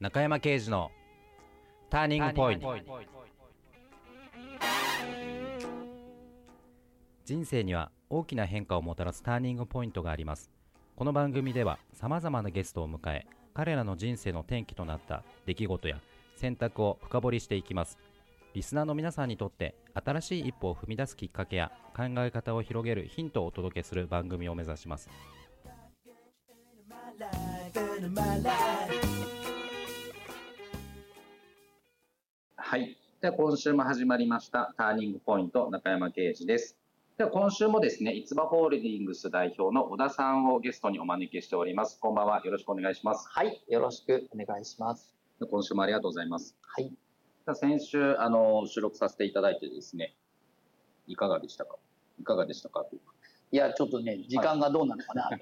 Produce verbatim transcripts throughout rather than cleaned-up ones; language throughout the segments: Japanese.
中山圭司のターニングポイント。人生には大きな変化をもたらすターニングポイントがあります。この番組ではさまざまなゲストを迎え、彼らの人生の転機となった出来事や選択を深掘りしていきます。リスナーの皆さんにとって新しい一歩を踏み出すきっかけや考え方を広げるヒントをお届けする番組を目指します。 はい、では今週も始まりましたターニングポイント、中山圭司です。では今週もですね、いつばホールディングス代表の小田さんをゲストにお招きしております。こんばんは、よろしくお願いします。 はい、よろしくお願いします。 今週もありがとうございます。 はい。 先週あの収録させていただいてですね、いかがでしたかいかがでしたかというか、 いやちょっとね、時間がどうなのかな、はい、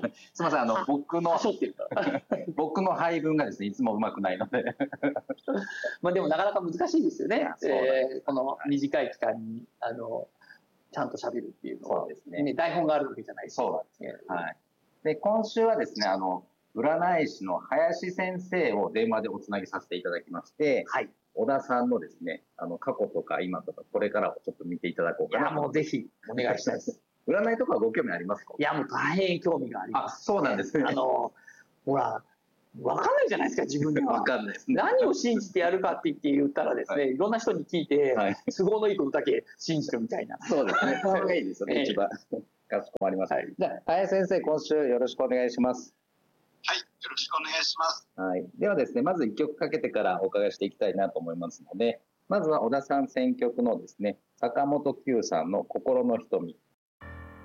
すみません、あの僕のってるから僕の配分がですね、いつもうまくないのでまあでもなかなか難しいですよね。 そうですえー、この短い期間にあのちゃんと喋るっていうのは。 そうですね。 ね、台本があるわけじゃないし。 そうですね。はい。で今週はですね、あの占い師の林先生を電話でおつなぎさせていただきまして、 はい。 小田さんのですね、あの過去とか今とかこれからをちょっと見ていただこうかな。 いやもうぜひお願いしたいです。 占いとかはご興味ありますか？ いやもう大変興味があります。 あ、そうなんですね。 あのほら分かんないじゃないですか、自分では。 分かんないですね。 何を信じてやるかって言って言ったらですね、はい、いろんな人に聞いて、はい、都合のいいことだけ信じるみたいな。 そうですね。それがいいですよね、一番。かしこまりました。はい、じゃあ林先生、今週よろしくお願いします。 はい、よろしくお願いします。 はい、ではですね、まずいっきょくかけてからお伺いしていきたいなと思いますので、まずは小田さん選曲のですね、坂本九さんの心の瞳、